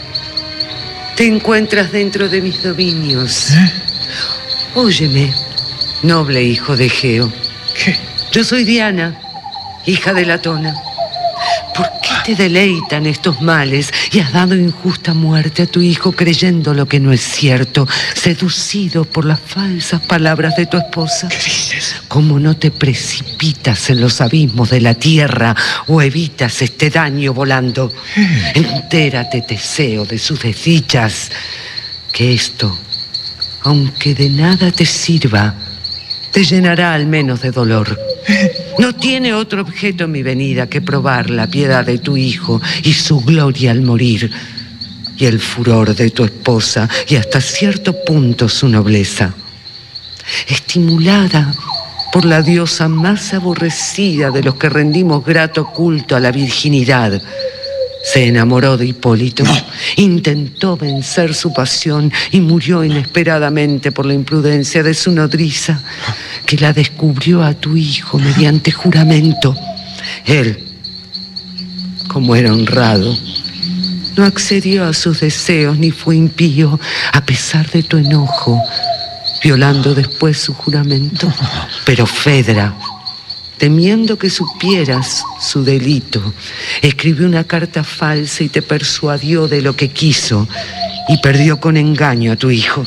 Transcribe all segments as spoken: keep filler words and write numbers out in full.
Te encuentras dentro de mis dominios. ¿Eh? Óyeme, noble hijo de Egeo. ¿Qué? Yo soy Diana, hija de Latona. ¿Por qué te deleitan estos males y has dado injusta muerte a tu hijo creyendo lo que no es cierto, seducido por las falsas palabras de tu esposa? ¿Qué dices? ¿Cómo no te precipitas en los abismos de la tierra o evitas este daño volando? ¿Eh? Entérate, Teseo, de sus desdichas, que esto, aunque de nada te sirva, te llenará al menos de dolor. No tiene otro objeto mi venida que probar la piedad de tu hijo y su gloria al morir, y el furor de tu esposa y hasta cierto punto su nobleza. Estimulada por la diosa más aborrecida de los que rendimos grato culto a la virginidad, se enamoró de Hipólito, no. Intentó vencer su pasión y murió inesperadamente por la imprudencia de su nodriza, que la descubrió a tu hijo mediante juramento. Él, como era honrado, no accedió a sus deseos ni fue impío, a pesar de tu enojo, violando después su juramento. Pero Fedra, temiendo que supieras su delito, escribió una carta falsa y te persuadió de lo que quiso y perdió con engaño a tu hijo.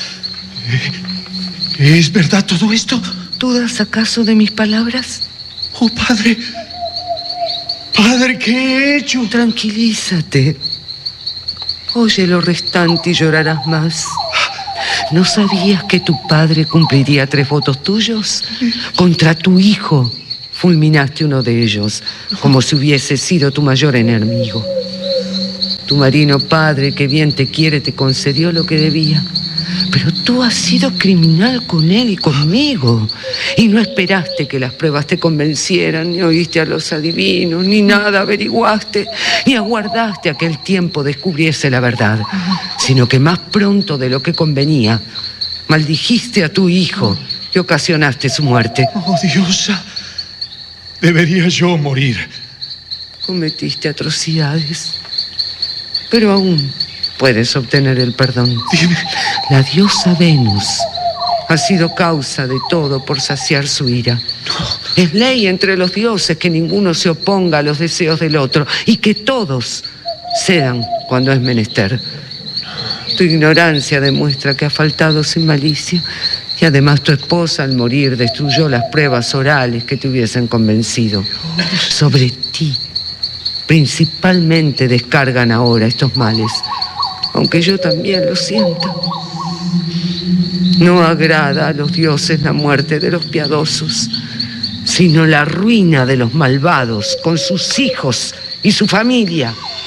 ¿Es verdad todo esto? ¿Dudas acaso de mis palabras? Oh, padre. Padre, ¿qué he hecho? Tranquilízate. Oye lo restante y llorarás más. ¿No sabías que tu padre cumpliría tres votos tuyos? Contra tu hijo fulminaste uno de ellos, como si hubiese sido tu mayor enemigo. Tu marino padre, que bien te quiere, te concedió lo que debía. Pero tú has sido criminal con él y conmigo. Y no esperaste que las pruebas te convencieran, ni oíste a los adivinos, ni nada averiguaste, ni aguardaste a que el tiempo descubriese la verdad, sino que más pronto de lo que convenía, maldijiste a tu hijo y ocasionaste su muerte. Oh, diosa, debería yo morir. Cometiste atrocidades, pero aún puedes obtener el perdón. Dime. La diosa Venus ha sido causa de todo por saciar su ira. No. Es ley entre los dioses que ninguno se oponga a los deseos del otro y que todos cedan cuando es menester. Tu ignorancia demuestra que has faltado sin malicia y además tu esposa al morir destruyó las pruebas orales que te hubiesen convencido. Sobre ti principalmente descargan ahora estos males, aunque yo también lo siento. No agrada a los dioses la muerte de los piadosos, sino la ruina de los malvados con sus hijos y su familia.